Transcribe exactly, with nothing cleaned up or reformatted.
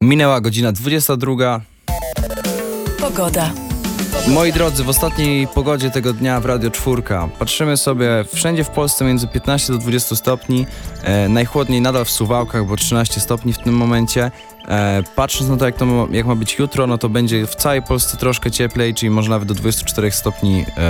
Minęła godzina dwudziesta druga. Pogoda. Moi drodzy, w ostatniej pogodzie tego dnia w Radio Czwórka patrzymy sobie wszędzie w Polsce między piętnaście do dwudziestu stopni. E, najchłodniej nadal w Suwałkach, bo trzynaście stopni w tym momencie. E, patrząc na to, jak, to ma, jak ma być jutro, no to będzie w całej Polsce troszkę cieplej, czyli może nawet do dwudziestu czterech stopni e,